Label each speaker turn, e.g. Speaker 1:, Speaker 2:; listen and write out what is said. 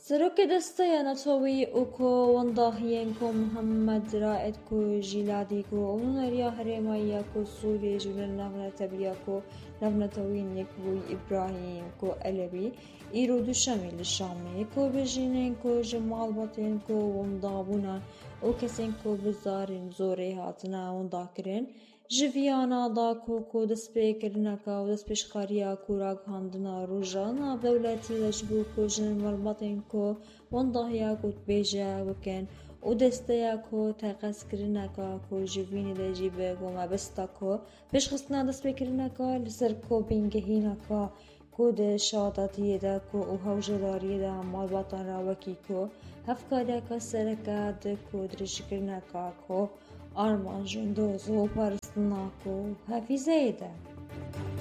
Speaker 1: سەرۆکە دەستەیە نەتەوەی ئوکۆ وەنداهیەن کۆ محەممەد رائد کۆ ژیلادی کۆ ئەونەریا هەرێمایە کۆ سووریێ ژونە ناونەتەبیە کۆ ناونەتەوەی نێکبووی ئیبراهیم کۆ ئەلەوی ئیرۆ دووشەمی لە شامێ کۆ بژینێن کۆ ژە ماڵبەتێن کۆ وەندابوونان ئەو کەسێن کۆ بزارین زۆرێ هاتنە وەنداکردن ژڤیانادا کۆ دەستپێکردنەکە و دەستپێشخاریە کوراگەهاندنە ڕۆژە ناودەوڵەتی لەشبوو کۆ ژن مەڵبەتێن کۆ وەنداهەیە گوتبێژە بکەن و دەستەیە کۆ تەقەسکردنەکە کۆ ژڤینی دەژی بە گۆمەبەستە کۆ پێشخستنە دەستپێکردنەکە لەسەر کۆ بینگەهینەکە کۆ دەشادەتیەدا کۆ و هەوژەداریەدا ماڵبەتان راوەکی کۆ هەفکاریەکە سەرەکە کۆ درێژکردنەکە کۆ ئارمانژن دۆز و پارستنە کۆ هەفیزەیەدا